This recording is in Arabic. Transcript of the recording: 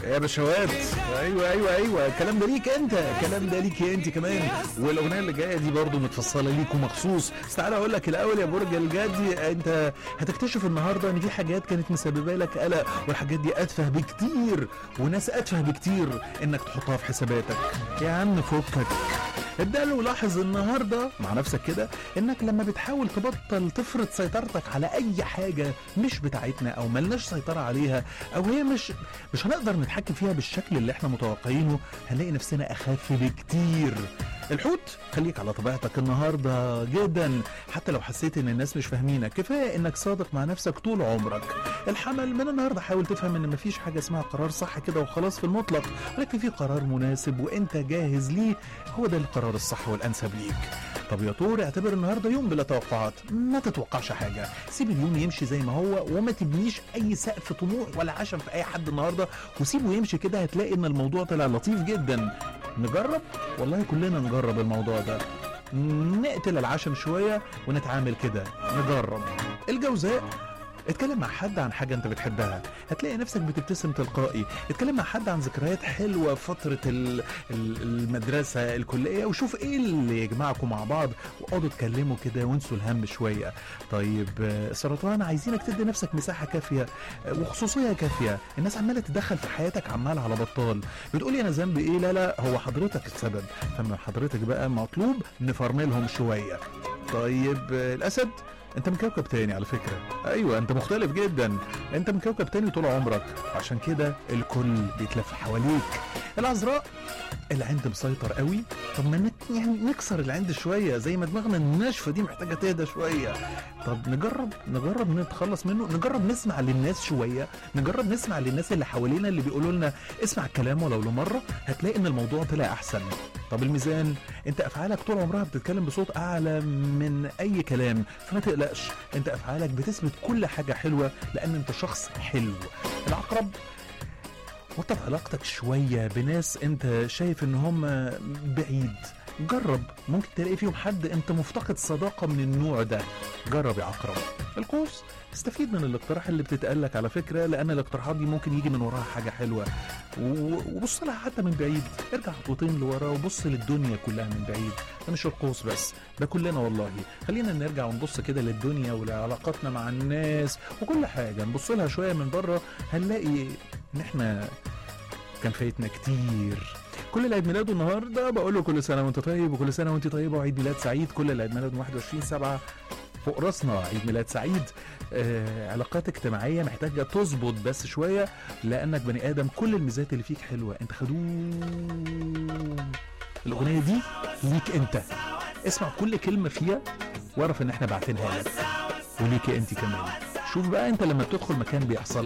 يا بشوات. ايوه ايوه ايوه، الكلام ده ليك انت، الكلام ده ليك انت كمان. والاغنيه اللي جايه دي برضو متفصله ليكوا مخصوص. بس تعالى اقول لك الاول يا برج الجدي، انت هتكتشف النهارده ان في حاجات كانت مسببه لك قلق، والحاجات دي اتفه بكتير وناس اتفه بكتير انك تحطها في حساباتك. يا عم فكك. ابدأ له ولاحظ النهارده مع نفسك كده انك لما بتحاول تبطل تفرض سيطرتك على اي حاجه مش بتاعتنا او ملناش سيطره عليها، او هي مش هنقدر نتحكم فيها بالشكل اللي احنا متوقعينه، هنلاقي نفسنا اخف بكتير. الحوت، خليك على طبيعتك النهارده جدا حتى لو حسيت ان الناس مش فاهمينك، كفايه انك صادق مع نفسك طول عمرك. الحمل، من النهارده حاول تفهم ان مفيش حاجه اسمها قرار صح كده وخلاص في المطلق، ولكن في قرار مناسب وانت جاهز ليه، هو ده القرار الصح والانسب ليك. طب يا طور، اعتبر النهارده يوم بلا توقعات، ما تتوقعش حاجه، سيب اليوم يمشي زي ما هو وما تبنيش اي سقف طموح ولا عشم في اي حد النهارده، وسيبه يمشي كده، هتلاقي ان الموضوع طلع لطيف جدا. نجرب، والله كلنا نجرب الموضوع ده، نقتل العشم شويه ونتعامل كده، نجرب. الجوزاء، اتكلم مع حد عن حاجة انت بتحبها، هتلاقي نفسك بتبتسم تلقائي. اتكلم مع حد عن ذكريات حلوة في فترة المدرسة الكلية، وشوف ايه اللي يجمعكم مع بعض، وقعدوا اتكلموا كده وانسوا الهم شوية. طيب سرطان، عايزينك تدي نفسك مساحة كافية وخصوصية كافية. الناس عمالة تدخل في حياتك عمال على بطال، بتقولي انا ذنبي ايه؟ لا لا، هو حضرتك السبب، فما حضرتك بقى مطلوب نفرملهم شوية. طيب الاسد، انت من كوكب تاني على فكرة، ايوه انت مختلف جدا، انت من كوكب تاني طول عمرك، عشان كده الكل بيتلف حواليك. العذراء، العند مسيطر قوي، طب ما يعني نكسر العند شوية، زي ما دماغنا الناشفة دي محتاجة تهدى شوية. طب نجرب نتخلص منه، نجرب نسمع للناس شوية، نجرب نسمع للناس اللي حوالينا اللي بيقولوا لنا اسمع الكلام ولو لمرة، هتلاقي ان الموضوع طلع احسن. طب الميزان، انت افعالك طول عمرها بتتكلم بصوت اعلى من اي كلام، فما تقلقش، انت افعالك بتثبت كل حاجة حلوة لان انت شخص حلو. العقرب، وطد علاقتك شوية بناس انت شايف ان هم بعيد، جرب، ممكن تلاقي فيهم حد انت مفتقد صداقة من النوع ده، جرب يا عقرب. القوس، استفيد من الاقتراح اللي بتتقالك على فكرة، لان الاقتراحات دي ممكن يجي من وراها حاجة حلوة، وبص لها حتى من بعيد، ارجع خطوتين لورا وبص للدنيا كلها من بعيد. ده مش القوس بس، ده كلنا والله. خلينا نرجع ونبص كده للدنيا ولعلاقاتنا مع الناس وكل حاجة، نبص لها شوية من بره، هنلاقي ان احنا كان فايتنا كتير. كل اللي عيد ميلاده النهارده بقول له كل سنه وانت طيب، وكل سنه وانت طيبه، وعيد ميلاد سعيد. كل اللي عيد ميلاده 21/7 فوق راسنا عيد ميلاد سعيد. علاقات اجتماعيه محتاجه تظبط بس شويه، لانك بني ادم كل الميزات اللي فيك حلوه، انت خدوم. الاغنيه دي ليك انت، اسمع كل كلمه فيها واعرف ان احنا باعتينها لك، وليكي انت كمان. شوف بقى انت لما بتدخل مكان بيحصل